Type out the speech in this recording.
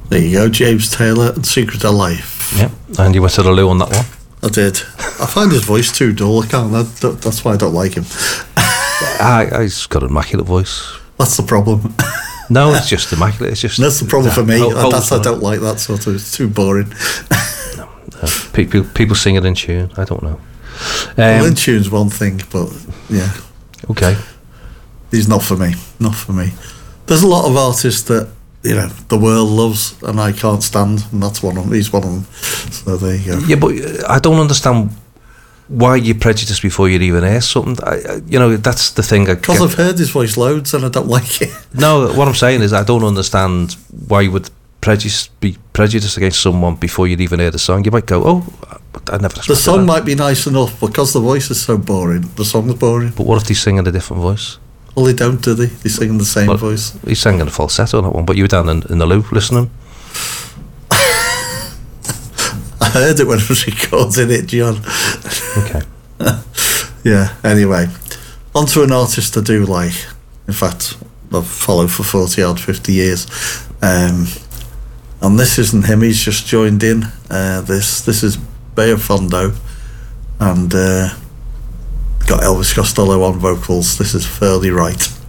There you go, James Taylor and Secret of Life. Yeah, and you went to the loo on that one. I did. I find his voice too dull. That's why I don't like him. He's got an immaculate voice. That's the problem. No, it's just immaculate. It's just that's the problem for me. I don't like that sort of. It's too boring. No. People sing it in tune. I don't know. Well, in tune's one thing, but yeah. Okay. He's not for me. Not for me. There's a lot of artists that the world loves, and I can't stand, and that's one of them. He's one of them. So there you go. Yeah, but I don't understand why you're prejudiced before you even hear something. That's the thing. Because I've heard his voice loads and I don't like it. No, what I'm saying is I don't understand why you would be prejudiced against someone before you'd even hear the song. You might go, oh, I never. The song might be nice enough, but because the voice is so boring, the song's boring. But what if they sing in a different voice? Well, they don't, do they? They sing in the same voice. He sang in a falsetto on that one, but you were down in the loop listening. I heard it when I was recording it, John. Okay. Yeah, anyway. On to an artist I do like. In fact, I've followed for 50 years. And this isn't him, he's just joined in. This is Bayo Fondo. And got Elvis Costello on vocals. This is Fairly Right.